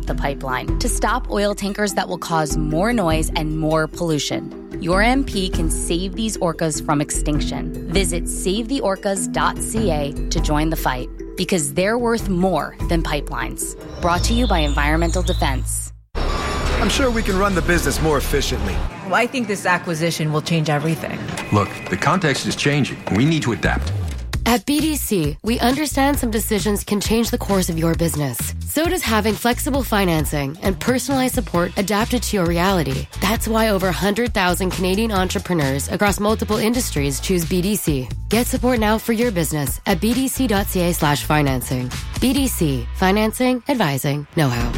the pipeline to stop oil tankers that will cause more noise and more pollution. Your MP can save these orcas from extinction. Visit savetheorcas.ca to join the fight, because they're worth more than pipelines. Brought to you by Environmental Defense. I'm sure we can run the business more efficiently. Well, I think this acquisition will change everything. Look, the context is changing. We need to adapt. At BDC, we understand some decisions can change the course of your business. So does having flexible financing and personalized support adapted to your reality. That's why over 100,000 Canadian entrepreneurs across multiple industries choose BDC. Get support now for your business at bdc.ca/financing. BDC. Financing, advising, know-how.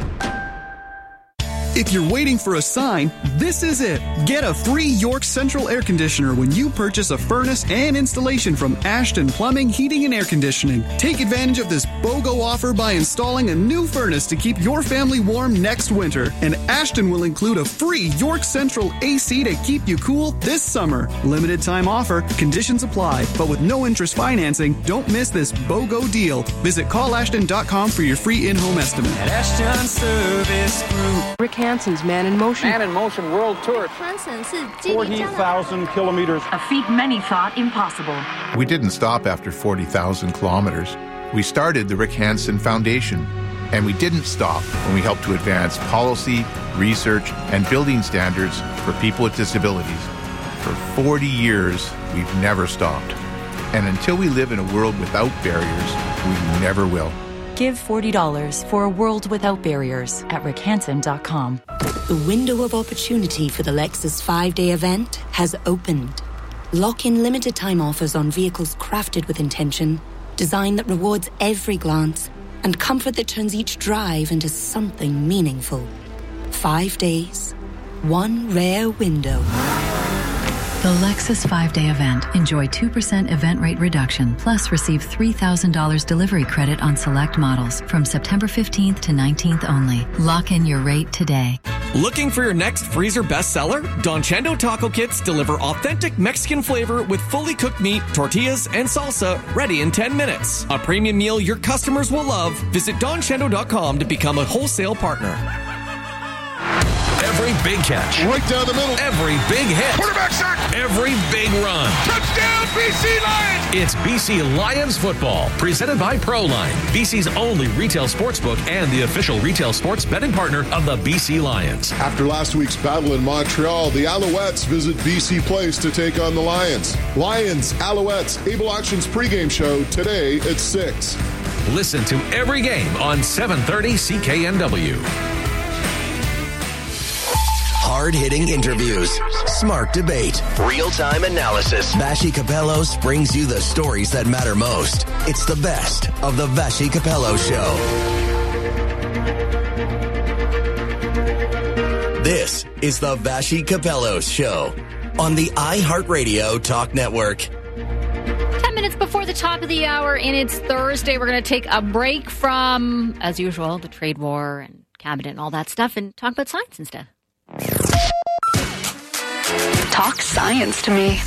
If you're waiting for a sign, this is it. Get a free York Central air conditioner when you purchase a furnace and installation from Ashton Plumbing, Heating, and Air Conditioning. Take advantage of this BOGO offer by installing a new furnace to keep your family warm next winter. And Ashton will include a free York Central AC to keep you cool this summer. Limited time offer, conditions apply, but with no interest financing, don't miss this BOGO deal. Visit callashton.com for your free in-home estimate. At Ashton Service Group. Rick Hansen's Man in Motion. Man in Motion World Tour. 40,000 kilometers. A feat many thought impossible. We didn't stop after 40,000 kilometers. We started the Rick Hansen Foundation. And we didn't stop when we helped to advance policy, research, and building standards for people with disabilities. For 40 years, we've never stopped. And until we live in a world without barriers, we never will. Give $40 for a world without barriers at rickhansen.com. The window of opportunity for the Lexus 5-day event has opened. Lock in limited time offers on vehicles crafted with intention, design that rewards every glance, and comfort that turns each drive into something meaningful. 5 days, one rare window. The Lexus 5-day event. Enjoy 2% event rate reduction, plus receive $3,000 delivery credit on select models from September 15th to 19th only. Lock in your rate today. Looking for your next freezer bestseller? Don Chendo Taco Kits deliver authentic Mexican flavor with fully cooked meat, tortillas, and salsa ready in 10 minutes. A premium meal your customers will love. Visit donchendo.com to become a wholesale partner. Every big catch. Right down the middle. Every big hit. Quarterback sack. Every big run. Touchdown, BC Lions! It's BC Lions football, presented by ProLine, BC's only retail sportsbook and the official retail sports betting partner of the BC Lions. After last week's battle in Montreal, the Alouettes visit BC Place to take on the Lions. Lions, Alouettes, Able Actions pregame show today at 6. Listen to every game on 730 CKNW. Hard-hitting interviews, smart debate, real-time analysis. Vassy Kapelos brings you the stories that matter most. It's the best of the Vassy Kapelos Show. This is the Vassy Kapelos Show on the iHeartRadio Talk Network. 10 minutes before the top of the hour, and it's Thursday. We're going to take a break from, as usual, the trade war and cabinet and all that stuff and talk about science instead. Talk science to me.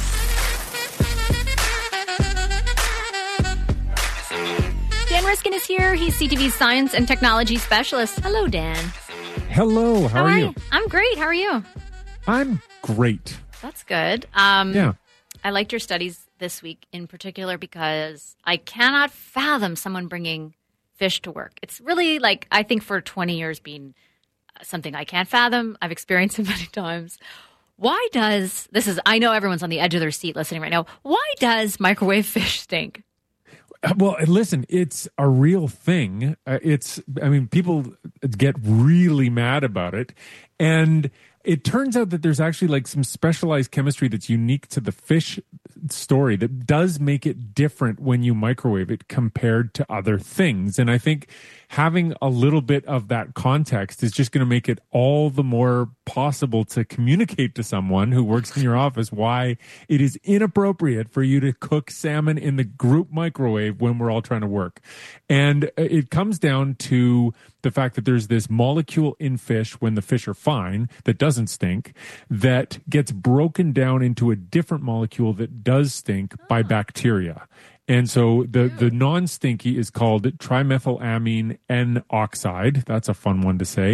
Dan Riskin is here. He's CTV's science and technology specialist. Hello, Dan. Hello. How are you? I'm great. How are you? I'm great. That's good. Yeah. I liked your studies this week in particular because I cannot fathom someone bringing fish to work. It's really like, I think for 20 years being something I can't fathom. I've experienced it many times. Why does, I know everyone's on the edge of their seat listening right now. Why does microwave fish stink? Well, listen, it's a real thing. People get really mad about it. And it turns out that there's actually like some specialized chemistry that's unique to the fish story that does make it different when you microwave it compared to other things. And I think having a little bit of that context is just going to make it all the more possible to communicate to someone who works in your office why it is inappropriate for you to cook salmon in the group microwave when we're all trying to work. And it comes down to the fact that there's this molecule in fish when the fish are fine that doesn't stink, that gets broken down into a different molecule that does stink by bacteria. And so the non-stinky is called trimethylamine N oxide. That's a fun one to say.